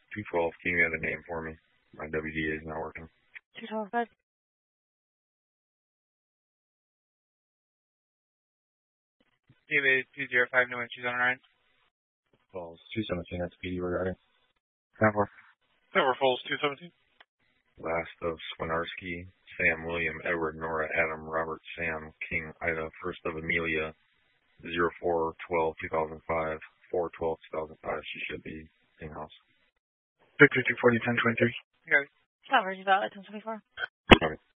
212. Can you add a name for me? My WDA is not working. 212, bud. David 205, no entries on our end. Falls 217, that's PD regarding. 10-4. Silver Falls 217. Last of Swinarski, Sam, William, Edward, Nora, Adam, Robert, Sam, King, Ida, first of Amelia, 04-12-2005, 4-12-2005. She should be in-house. Victor 240, 1023. Coverage about 1024. Okay.